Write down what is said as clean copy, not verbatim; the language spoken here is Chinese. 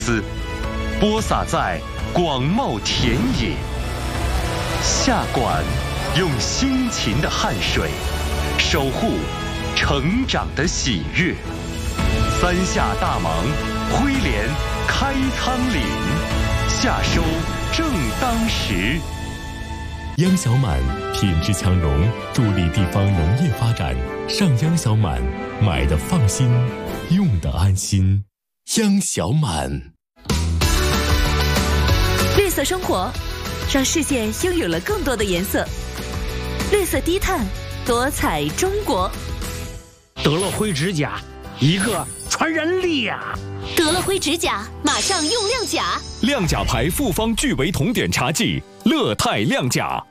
播撒在广袤田野。下馆用辛勤的汗水守护成长的喜悦。三下大忙，挥镰开仓廪，夏收正当时。 秧小满品质强农，助力地方农业发展。上秧小满，买的放心，用的安心。秧小满。 绿色生活，让世界拥有了更多的颜色。绿色低碳，多彩中国。 得了灰指甲，一个传染力呀！ 得了灰指甲，马上用亮甲。 亮甲牌复方聚维酮碘茶剂，乐泰亮甲。